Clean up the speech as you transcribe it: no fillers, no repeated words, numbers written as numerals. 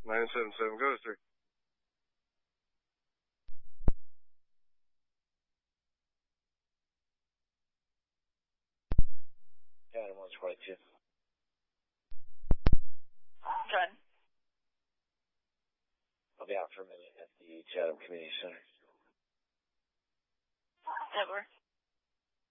977, go to 3. Chatham 122. Good. I'll be out for a minute at the Chatham Community Center. That works.